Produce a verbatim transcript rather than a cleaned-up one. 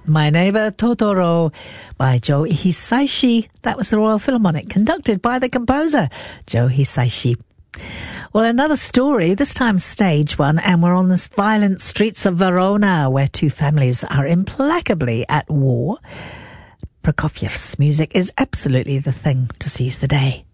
My Neighbor Totoro by Joe Hisaishi. That was the Royal Philharmonic, conducted by the composer, Joe Hisaishi. Well, another story, this time stage one, and we're on the violent streets of Verona, where two families are implacably at war. Prokofiev's music is absolutely the thing to seize the day.